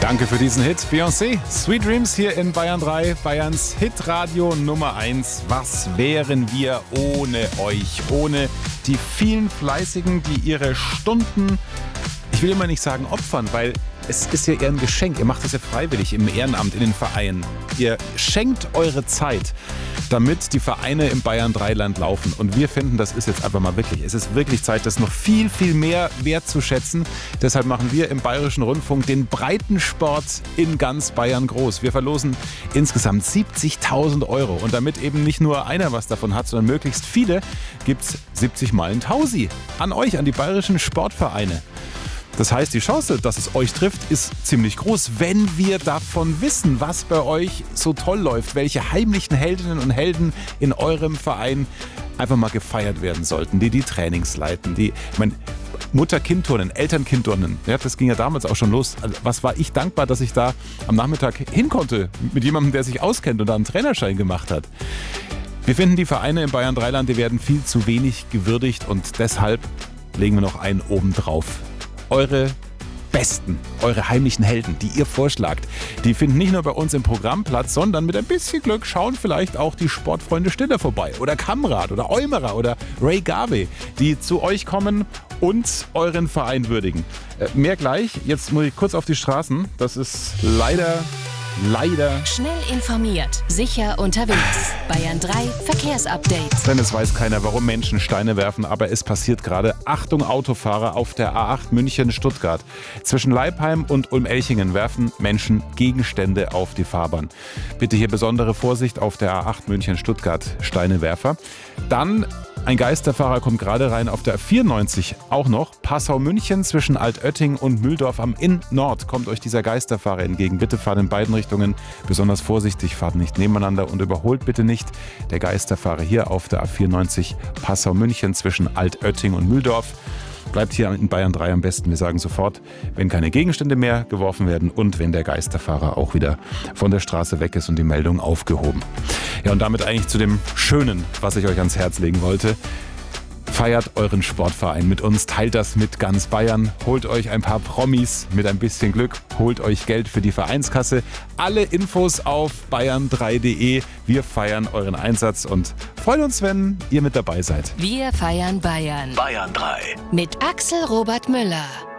Danke für diesen Hit. Beyoncé, Sweet Dreams hier in Bayern 3, Bayerns Hitradio Nummer 1. Was wären wir ohne euch? Ohne die vielen Fleißigen, die ihre Stunden, ich will immer nicht sagen opfern, weil es ist ja eher ein Geschenk. Ihr macht das ja freiwillig im Ehrenamt, in den Vereinen. Ihr schenkt eure Zeit, damit die Vereine im Bayern 3-Land laufen. Und wir finden, das ist jetzt einfach mal wirklich, es ist wirklich Zeit, das noch viel, viel mehr wertzuschätzen. Deshalb machen wir im Bayerischen Rundfunk den Breitensport in ganz Bayern groß. Wir verlosen insgesamt 70.000 €. Und damit eben nicht nur einer was davon hat, sondern möglichst viele, gibt's 70 Mal ein Tausi an euch, an die bayerischen Sportvereine. Das heißt, die Chance, dass es euch trifft, ist ziemlich groß, wenn wir davon wissen, was bei euch so toll läuft, welche heimlichen Heldinnen und Helden in eurem Verein einfach mal gefeiert werden sollten, die Trainings leiten, Mutter-Kind-Turnen, Eltern-Kind-Turnen. Ja, das ging ja damals auch schon los. Also, was war ich dankbar, dass ich da am Nachmittag hin konnte mit jemandem, der sich auskennt und da einen Trainerschein gemacht hat. Wir finden, die Vereine im Bayern 3-Land, die werden viel zu wenig gewürdigt und deshalb legen wir noch einen obendrauf. Eure Besten, eure heimlichen Helden, die ihr vorschlagt, die finden nicht nur bei uns im Programm Platz, sondern mit ein bisschen Glück schauen vielleicht auch die Sportfreunde Stiller vorbei oder Kamrat oder Eumerer oder Ray Garvey, die zu euch kommen und euren Verein würdigen. Mehr gleich, jetzt muss ich kurz auf die Straßen, das ist leider... Schnell informiert, sicher unterwegs. Bayern 3 Verkehrsupdate. Denn es weiß keiner, warum Menschen Steine werfen, aber es passiert gerade. Achtung Autofahrer auf der A8 München-Stuttgart. Zwischen Leipheim und Ulm-Elchingen werfen Menschen Gegenstände auf die Fahrbahn. Bitte hier besondere Vorsicht auf der A8 München-Stuttgart, Steinewerfer. Dann ein Geisterfahrer kommt gerade rein auf der 94 auch noch. Passau-München zwischen Altötting und Mühldorf am Inn Nord kommt euch dieser Geisterfahrer entgegen. Bitte fahrt in beiden Richtungen besonders vorsichtig, fahrt nicht nebeneinander und überholt bitte nicht. Der Geisterfahrer hier auf der A94 Passau-München zwischen Altötting und Mühldorf. Bleibt hier in Bayern 3 am besten. Wir sagen sofort, wenn keine Gegenstände mehr geworfen werden und wenn der Geisterfahrer auch wieder von der Straße weg ist und die Meldung aufgehoben. Ja, und damit eigentlich zu dem Schönen, was ich euch ans Herz legen wollte. Feiert euren Sportverein mit uns, teilt das mit ganz Bayern, holt euch ein paar Promis mit ein bisschen Glück, holt euch Geld für die Vereinskasse. Alle Infos auf bayern3.de. Wir feiern euren Einsatz und freuen uns, wenn ihr mit dabei seid. Wir feiern Bayern. Bayern 3. Mit Axel Robert Müller.